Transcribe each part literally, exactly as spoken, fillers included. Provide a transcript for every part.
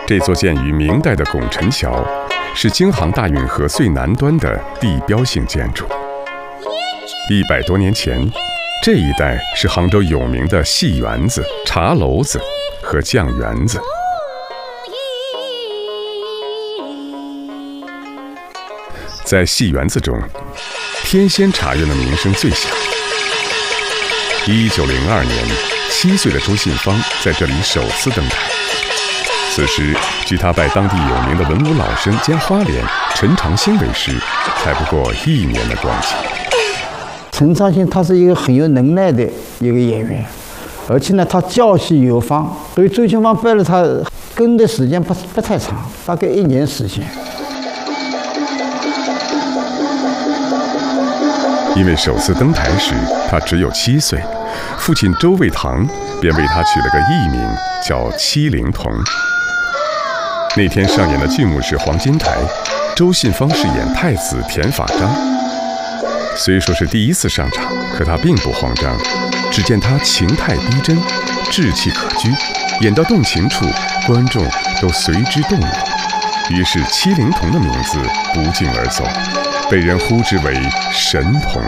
这座建于明代的拱辰桥，是京杭大运河最南端的地标性建筑。一百多年前，这一带是杭州有名的戏园子、茶楼子和酱园子。在戏园子中，天仙茶院的名声最响。一九零二年，七岁的周信芳在这里首次登台。此时，距他拜当地有名的文武老生兼花脸陈长兴为师，才不过一年的光景。 陈长兴他是一个很有能耐的一个演员，而且呢，他教戏有方，所以周信芳拜了他跟的时间不不太长，大概一年时间。 因为首次登台时他只有七岁，父亲周卫堂便为他取了个艺名叫七龄童。那天上演的剧目是《黄金台》，周信芳饰演太子田法章。虽说是第一次上场，可他并不慌张。只见他情态逼真，志气可掬，演到动情处，观众都随之动容。于是七龄童的名字不胫而走，被人呼之为神童。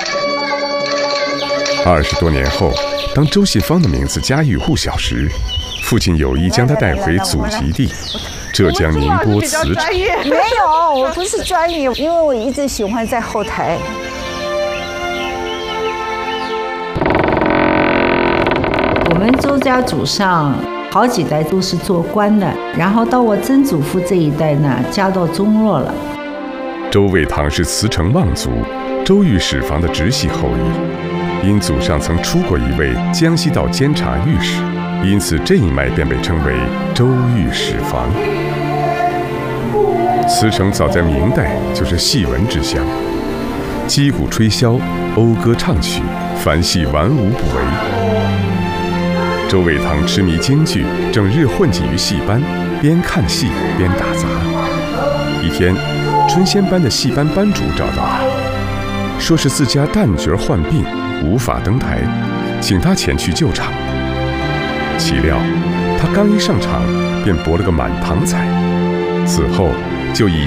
二十多年后，当周信芳的名字家喻户晓时，父亲有意将他带回祖籍地浙江宁波慈城。 没有，我不是专业，因为我一直喜欢在后台。 我们周家祖上好几代都是做官的，然后到我曾祖父这一代呢，家道中落了。 周卫堂是慈城望族，周御史房的直系后裔，因祖上曾出过一位江西道监察御史，因此这一脉便被称为周御史房。慈城早在明代就是戏文之乡，击鼓吹箫，讴歌唱曲，凡戏玩无不为。周卫堂痴迷京剧，整日混迹于戏班，边看戏边打杂。一天，春仙班的戏班班主找到他，说是自家旦角患病，无法登台，请他前去救场。岂料他刚一上场，便博了个满堂彩，此后就以